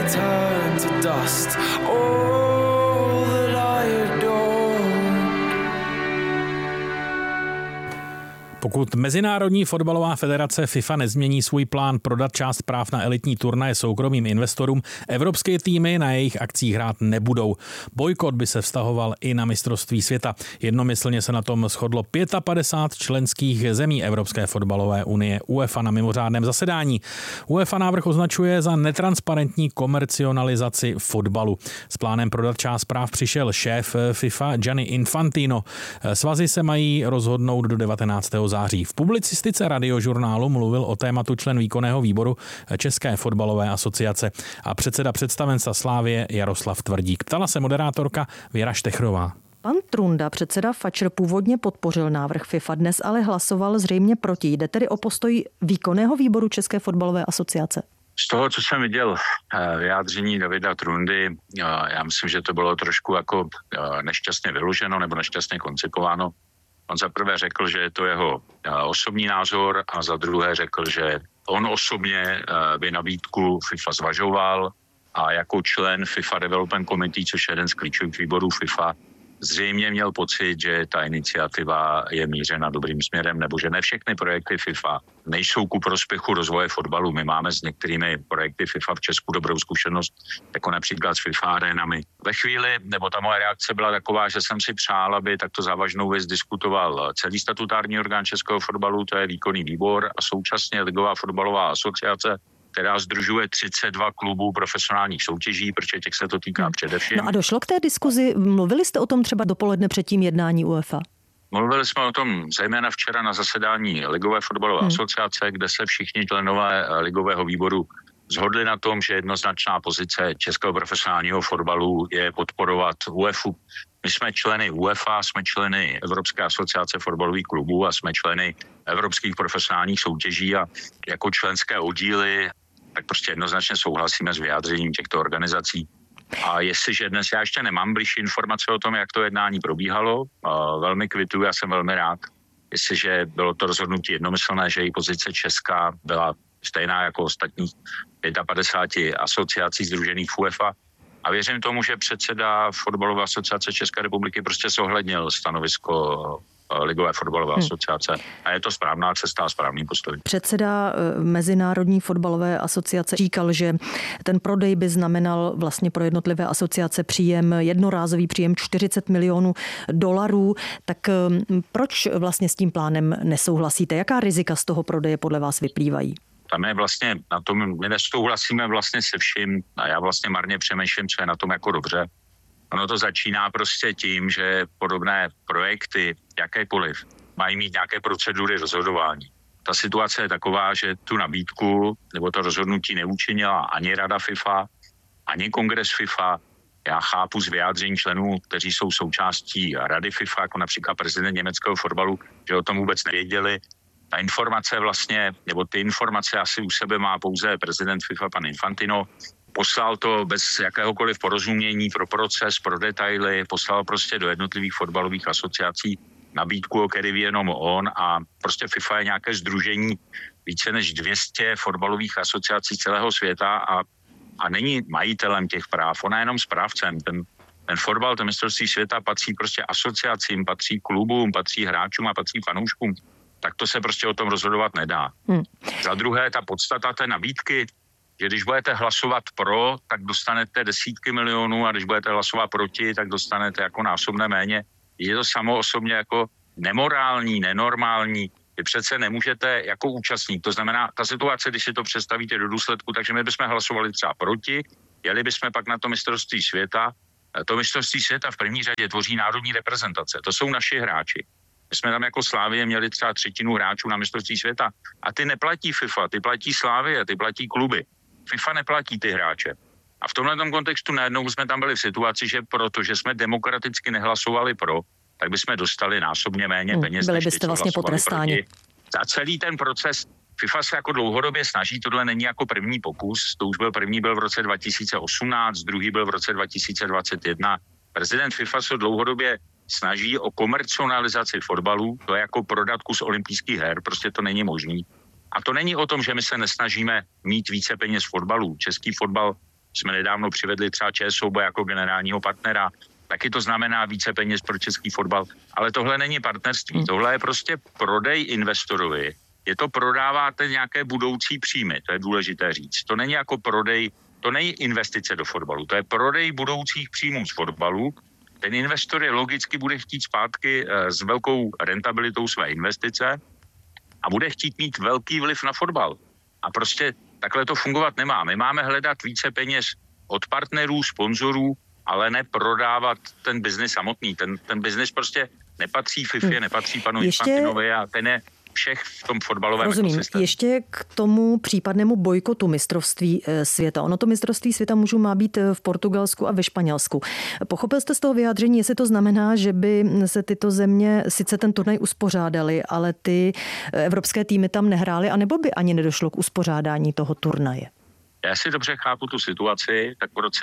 turn to dust. All that I adore. Pokud Mezinárodní fotbalová federace FIFA nezmění svůj plán prodat část práv na elitní turnaje soukromým investorům, evropské týmy na jejich akcích hrát nebudou. Bojkot by se vztahoval i na mistrovství světa. Jednomyslně se na tom shodlo 55 členských zemí Evropské fotbalové unie UEFA na mimořádném zasedání. UEFA návrh označuje za netransparentní komercionalizaci fotbalu. S plánem prodat část práv přišel šéf FIFA Gianni Infantino. Svazy se mají rozhodnout do 19. září. V publicistice Radiožurnálu mluvil o tématu člen výkonného výboru České fotbalové asociace a předseda představenstva Slavie Jaroslav Tvrdík. Ptala se moderátorka Věra Štechrová. Pan Trunda, předseda FAČR, původně podpořil návrh FIFA, dnes ale hlasoval zřejmě proti. Jde tedy o postoj výkonného výboru České fotbalové asociace? Z toho, co jsem viděl vyjádření Davida Trundy, já myslím, že to bylo trošku jako nešťastně vyloženo nebo nešťastně koncipováno. On za prvé řekl, že je to jeho osobní názor a za druhé řekl, že on osobně by nabídku FIFA zvažoval a jako člen FIFA Development Committee, což je jeden z klíčových výborů FIFA, zřejmě měl pocit, že ta iniciativa je mířena dobrým směrem, nebo že ne všechny projekty FIFA nejsou ku prospěchu rozvoje fotbalu. My máme s některými projekty FIFA v Česku dobrou zkušenost, jako například s FIFA arenami. Ve chvíli, nebo ta moje reakce byla taková, že jsem si přál, aby takto závažnou věc diskutoval celý statutární orgán českého fotbalu, to je výkonný výbor, a současně Ligová fotbalová asociace, která sdružuje 32 klubů profesionálních soutěží, protože těch se to týká především. No a došlo k té diskuzi? Mluvili jste o tom třeba dopoledne před tím jednání UEFA? Mluvili jsme o tom zejména včera na zasedání Ligové fotbalové asociace, kde se všichni členové Ligového výboru shodli na tom, že jednoznačná pozice českého profesionálního fotbalu je podporovat UEFA. My jsme členy UEFA, jsme členy Evropské asociace fotbalových klubů a jsme členy evropských profesionálních soutěží a jako členské oddíly tak prostě jednoznačně souhlasíme s vyjádřením těchto organizací. A jestliže dnes já ještě nemám bližší informace o tom, jak to jednání probíhalo, velmi kvituji, já jsem velmi rád, jestliže bylo to rozhodnutí jednomyslné, že její pozice Česka byla stejná jako ostatních 55 asociací sdružených v UEFA. A věřím tomu, že předseda Fotbalové asociace České republiky prostě zohlednil stanovisko Ligové fotbalové asociace. A je to správná cesta a správný postoj. Předseda Mezinárodní fotbalové asociace říkal, že ten prodej by znamenal vlastně pro jednotlivé asociace jednorázový příjem $40 milionů. Tak proč vlastně s tím plánem nesouhlasíte? Jaká rizika z toho prodeje podle vás vyplývají? Tam je vlastně na tom, my nesouhlasíme vlastně se vším a já vlastně marně přemýšlím, co je na tom jako dobře. Ono to začíná prostě tím, že podobné projekty, jakékoliv, mají mít nějaké procedury rozhodování. Ta situace je taková, že tu nabídku nebo to rozhodnutí neučinila ani Rada FIFA, ani Kongres FIFA. Já chápu z vyjádření členů, kteří jsou součástí Rady FIFA, jako například prezident německého fotbalu, že o tom vůbec nevěděli. Ta informace vlastně, nebo ty informace asi u sebe má pouze prezident FIFA, pan Infantino. Poslal to bez jakéhokoliv porozumění pro proces, pro detaily, poslal prostě do jednotlivých fotbalových asociací nabídku, o který ví jenom on a prostě FIFA je nějaké sdružení více než 200 fotbalových asociací celého světa a není majitelem těch práv, ona je jenom správcem. Ten fotbal, ten mistrovství světa patří prostě asociacím, patří klubům, patří hráčům a patří fanouškům. Tak to se prostě o tom rozhodovat nedá. Za druhé, ta podstata té nabídky, že když budete hlasovat pro, tak dostanete desítky milionů a když budete hlasovat proti, tak dostanete jako násobné méně. Je to samo osobně jako nemorální, nenormální. Vy přece nemůžete jako účastník. To znamená, ta situace, když si to představíte do důsledku, takže my bychom hlasovali třeba proti, jeli bychom pak na to mistrovství světa. To mistrovství světa v první řadě tvoří národní reprezentace. To jsou naši hráči. My jsme tam jako Slavie měli třeba 1/3 hráčů na mistrovství světa. A ty neplatí FIFA, ty platí Slavie, ty platí kluby. FIFA neplatí ty hráče. A v tomhle kontextu najednou jsme tam byli v situaci, že protože jsme demokraticky nehlasovali pro, tak bychom dostali násobně méně peněz. Byli byste vlastně potrestáni. A celý ten proces, FIFA se jako dlouhodobě snaží, tohle není jako první pokus, to už první byl v roce 2018, druhý byl v roce 2021. Prezident FIFA se dlouhodobě snaží o komercionalizaci fotbalu, to je jako prodat kus olympijských her, prostě to není možný. A to není o tom, že my se nesnažíme mít více peněz v fotbalu. Český fotbal jsme nedávno přivedli třeba ČSOB jako generálního partnera, taky to znamená více peněz pro český fotbal, ale tohle není partnerství, tohle je prostě prodej investorovi. Je to prodáváte nějaké budoucí příjmy, to je důležité říct. To není jako prodej, to není investice do fotbalu, to je prodej budoucích příjmů z fotbalu. Ten investor je logicky bude chtít zpátky s velkou rentabilitou své investice a bude chtít mít velký vliv na fotbal. A prostě takhle to fungovat nemá. My máme hledat více peněz od partnerů, sponzorů, ale ne prodávat ten biznis samotný. Ten biznis prostě nepatří FIFA, nepatří panu Infantinovi a ten je všech v tom fotbalovém ekosystému. Ještě k tomu případnému bojkotu mistrovství světa. Ono to mistrovství světa má být v Portugalsku a ve Španělsku. Pochopil jste z toho vyjádření, jestli to znamená, že by se tyto země sice ten turnaj uspořádaly, ale ty evropské týmy tam nehrály, anebo by ani nedošlo k uspořádání toho turnaje? Já si dobře chápu tu situaci, tak v roce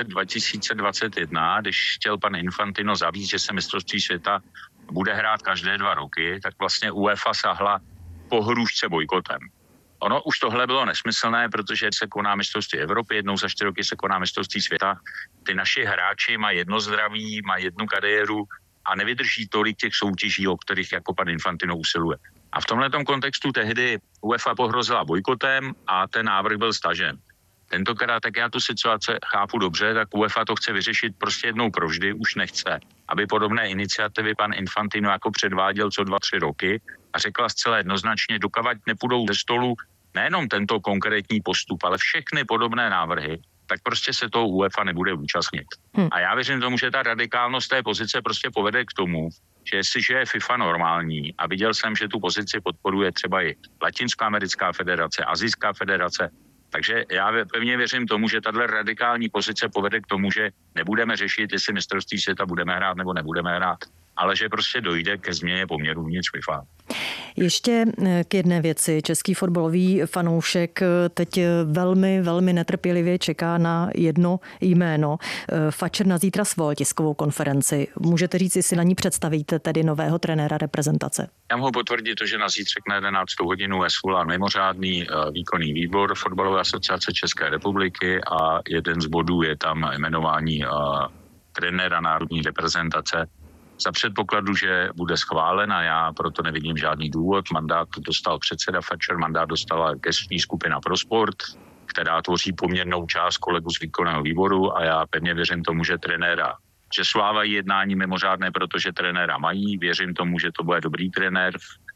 2021, když chtěl pan Infantino zavést, že se mistrovství světa bude hrát každé 2 roky, tak vlastně UEFA sahla po hrušce bojkotem. Ono už tohle bylo nesmyslné, protože se koná mistrovství Evropy, jednou za 4 roky se koná mistrovství světa. Ty naši hráči mají jedno zdraví, mají jednu kariéru a nevydrží tolik těch soutěží, o kterých jako pan Infantino usiluje. A v tomhletom kontextu tehdy UEFA pohrozila bojkotem a ten návrh byl stažen. Tentokrát, tak já tu situaci chápu dobře, tak UEFA to chce vyřešit prostě jednou provždy, už nechce, aby podobné iniciativy pan Infantino jako předváděl co 2-3 roky a řekla zcela jednoznačně, dokavať nepůjdou ze stolu nejenom tento konkrétní postup, ale všechny podobné návrhy, tak prostě se toho UEFA nebude účastnit. A já věřím tomu, že ta radikálnost té pozice prostě povede k tomu, že jestliže je FIFA normální a viděl jsem, že tu pozici podporuje třeba i Latinskoamerická federace, Asijská federace, takže já pevně věřím tomu, že tato radikální pozice povede k tomu, že nebudeme řešit, jestli mistrovství světa budeme hrát nebo nebudeme hrát, ale že prostě dojde ke změně poměrů vnitř FIFA. Ještě k jedné věci. Český fotbalový fanoušek teď velmi, velmi netrpělivě čeká na jedno jméno. Fatcher na zítra svolal tiskovou konferenci. Můžete říct, jestli na ní představíte tedy nového trenéra reprezentace? Já mohu potvrdit to, že na zítřek na 11. hodinu je svolán mimořádný výkonný výbor Fotbalové asociace České republiky a jeden z bodů je tam jmenování trenéra národní reprezentace. Za předpokladu, že bude schválen a já proto nevidím žádný důvod. Mandát dostal předseda Fatcher, mandát dostala gesční skupina pro sport, která tvoří poměrnou část kolegů z výkonného výboru a já pevně věřím tomu, že svávají jednání mimořádné, protože trenéra mají. Věřím tomu, že to bude dobrý trenér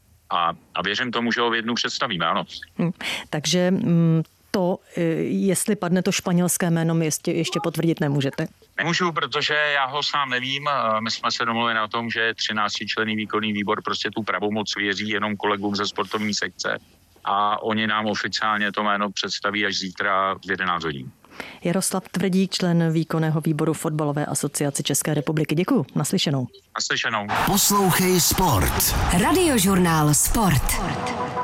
a věřím tomu, že ho v jednu představíme, ano. Takže to, jestli padne to španělské jméno, ještě potvrdit nemůžete? Nemůžu, protože já ho sám nevím. My jsme se domluvili na tom, že 13členný výkonný výbor prostě tu pravomoc věří jenom kolegům ze sportovní sekce a oni nám oficiálně to jméno představí až zítra v 11 hodin. Jaroslav Tvrdík, člen výkonného výboru Fotbalové asociace České republiky. Děkuju. Naslyšenou. Naslyšenou. Poslouchej Sport. Radiožurnál Sport.